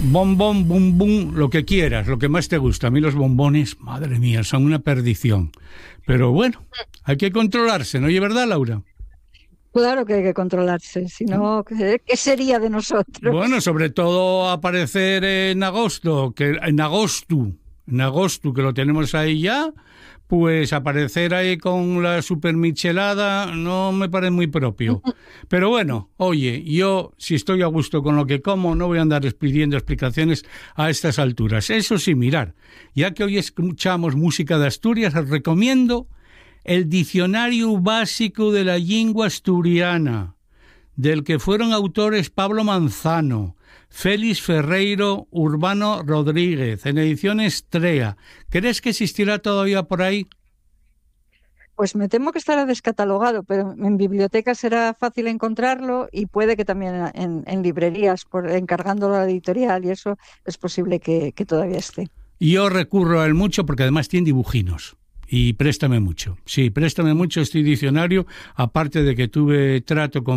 Bombón, bum, bum, lo que quieras, lo que más te gusta. A mí los bombones, madre mía, son una perdición. Pero bueno, hay que controlarse, ¿no es verdad, Laura? Claro que hay que controlarse, si no, ¿qué sería de Bueno, nosotros? sobre todo aparecer en agosto, que lo tenemos ahí ya, pues aparecer ahí con la super michelada no me parece muy propio. Pero bueno, oye, yo si estoy a gusto con lo que como, no voy a andar pidiendo explicaciones a estas alturas. Eso sí, mirar, ya que hoy escuchamos música de Asturias, os recomiendo el Diccionario Básico de la Lengua Asturiana, del que fueron autores Pablo Manzano, Félix Ferreiro, Urbano Rodríguez, en edición Estrella. ¿Crees que existirá todavía por ahí? Pues me temo que estará descatalogado, pero en bibliotecas será fácil encontrarlo y puede que también en librerías, encargándolo a la editorial y eso es posible que todavía esté. Yo recurro a él mucho porque además tiene dibujinos. Y préstame mucho. Sí, préstame mucho este diccionario, aparte de que tuve trato con